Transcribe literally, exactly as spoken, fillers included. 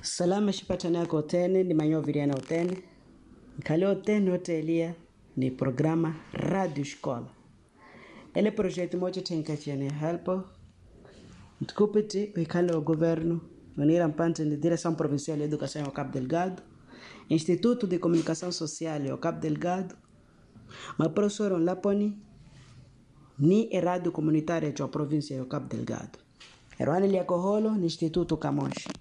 Salama shipatana yako otene ni manyo viriana otene. Kale otene hotelia ni programa Radio Escola. Ele projeto moja tenka tiene helpo. Tukupiti uikale o governo. Unira mpante ni Direção Provincial de Educação ao Cabo Delgado. Instituto de Comunicação Social ao Cabo Delgado. Ma professor on laponi ni e radio comunitária de província ao Cabo Delgado. Erwani liakoholo ni Instituto Camões.